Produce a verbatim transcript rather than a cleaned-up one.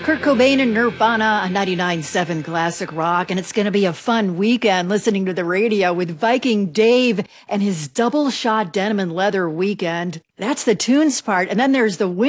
Kurt Cobain and Nirvana on ninety-nine point seven Classic Rock, and it's going to be a fun weekend listening to the radio with Viking Dave and his double shot denim and leather weekend. That's the tunes part, and then there's the